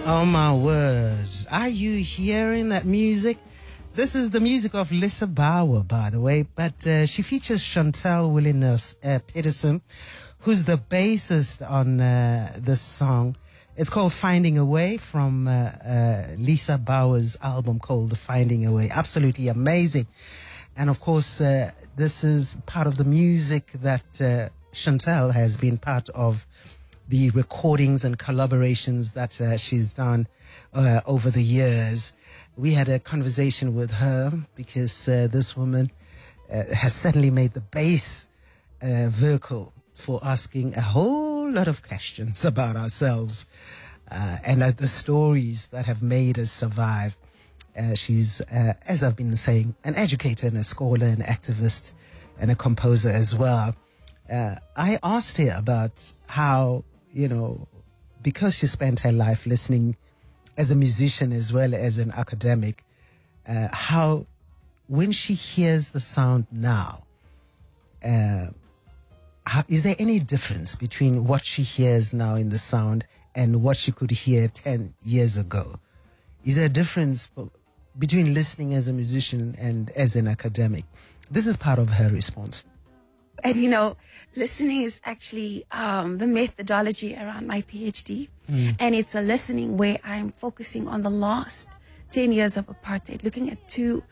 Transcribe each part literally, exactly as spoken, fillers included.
Oh my word. Are you hearing that music? This is the music of Lisa Bauer, by the way, but uh, she features Chantel Williners uh, Peterson, who's the bassist on uh, this song. It's called Finding a Way from uh, uh, Lisa Bauer's album called Finding a Way. Absolutely amazing. And of course, uh, this is part of the music that uh, Chantel has been part of the recordings and collaborations that uh, she's done uh, over the years. We had a conversation with her because uh, this woman uh, has certainly made the bass uh, vocal for asking a whole lot of questions about ourselves uh, and uh, the stories that have made us survive. Uh, she's, uh, as I've been saying, an educator and a scholar, an activist and a composer as well. Uh, I asked her about how, you know, because she spent her life listening as a musician as well as an academic, uh, how when she hears the sound now, uh, how, is there any difference between what she hears now in the sound and what she could hear ten years ago? Is there a difference between listening as a musician and as an academic? This is part of her response. And, you know, listening is actually um, the methodology around my PhD. Mm. And it's a listening where I'm focusing on the last ten years of apartheid, looking at two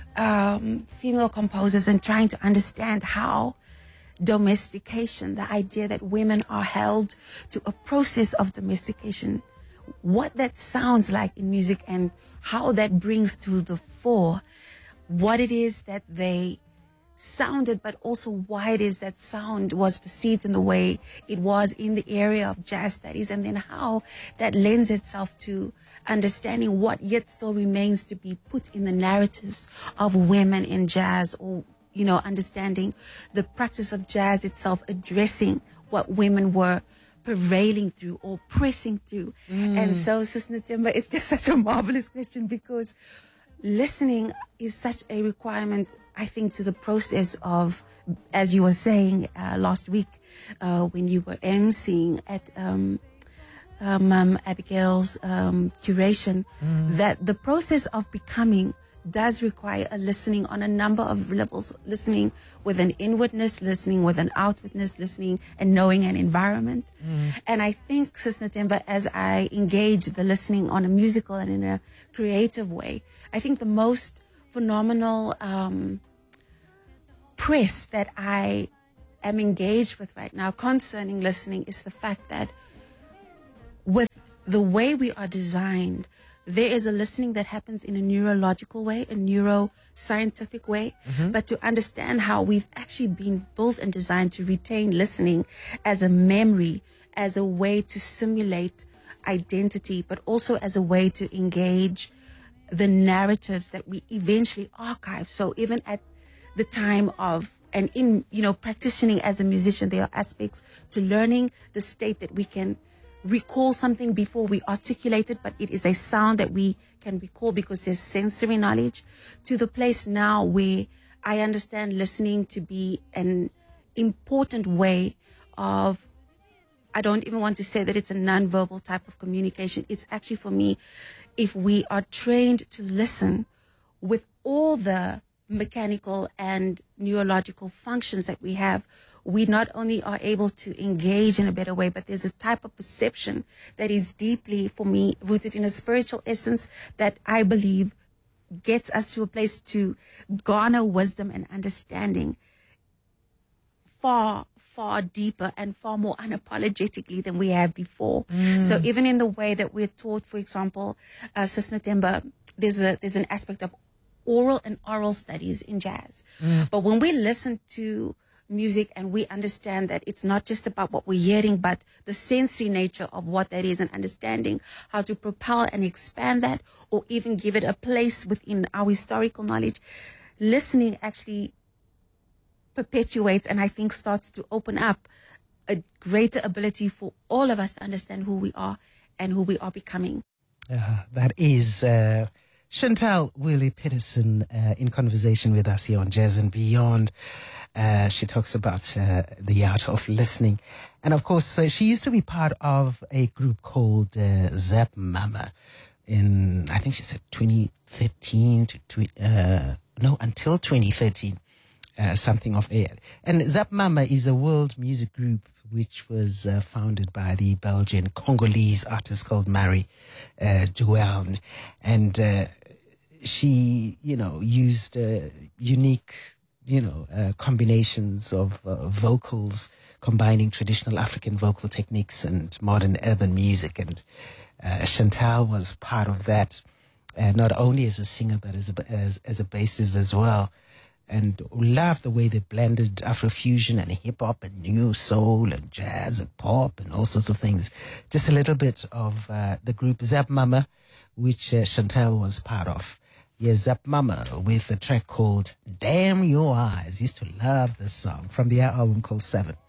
um, female composers and trying to understand how domestication, the idea that women are held to a process of domestication, what that sounds like in music and how that brings to the fore what it is that they sounded, but also why it is that sound was perceived in the way it was in the area of jazz studies, and then how that lends itself to understanding what yet still remains to be put in the narratives of women in jazz, or, you know, understanding the practice of jazz itself addressing what women were prevailing through or pressing through. Mm. And so, Sis Nathemba, it's just such a marvelous question, because listening is such a requirement, I think, to the process of, as you were saying uh, last week uh, when you were emceeing at um, um, um, Abigail's um, curation, mm. that the process of becoming does require a listening on a number of levels, listening with an inwardness, listening with an outwardness, listening and knowing an environment. Mm. And I think, Sis Nathemba, as I engage the listening on a musical and in a creative way, I think the most phenomenal um, press that I am engaged with right now concerning listening is the fact that with the way we are designed, there is a listening that happens in a neurological way, a neuroscientific way, mm-hmm. but to understand how we've actually been built and designed to retain listening as a memory, as a way to simulate identity, but also as a way to engage the narratives that we eventually archive. So even at the time of, and in, you know, practicing as a musician, there are aspects to learning the state that we can recall something before we articulate it, but it is a sound that we can recall because there's sensory knowledge, to the place now where I understand listening to be an important way of, I don't even want to say that it's a non-verbal type of communication. It's actually, for me, if we are trained to listen with all the mechanical and neurological functions that we have, we not only are able to engage in a better way, but there's a type of perception that is deeply, for me, rooted in a spiritual essence that I believe gets us to a place to garner wisdom and understanding far, far deeper and far more unapologetically than we have before. Mm. So even in the way that we're taught, for example, uh, Sis Nathemba, there's a there's an aspect of oral and oral studies in jazz. Mm. But when we listen to music and we understand that it's not just about what we're hearing, but the sensory nature of what that is, and understanding how to propel and expand that, or even give it a place within our historical knowledge, listening actually perpetuates and I think starts to open up a greater ability for all of us to understand who we are and who we are becoming. Uh, that is uh, Chantel Willie Peterson uh, in conversation with us here on Jazz and Beyond. Uh, she talks about uh, the art of listening. And of course, uh, she used to be part of a group called uh, Zap Mama in, I think she said twenty thirteen to, tw- uh, no, until twenty thirteen, uh, something of it. And Zap Mama is a world music group which was uh, founded by the Belgian Congolese artist called Marie uh, Duelne. And uh, she, you know, used uh, unique, you know, uh, combinations of uh, vocals, combining traditional African vocal techniques and modern urban music. And uh, Chantel was part of that, uh, not only as a singer, but as a, as, as a bassist as well. And loved the way they blended Afrofusion and hip-hop and new soul and jazz and pop and all sorts of things. Just a little bit of uh, the group Zap Mama, which uh, Chantel was part of. Yes, Zap Mama with a track called Damn Your Eyes. Used to love this song from the album called Seven.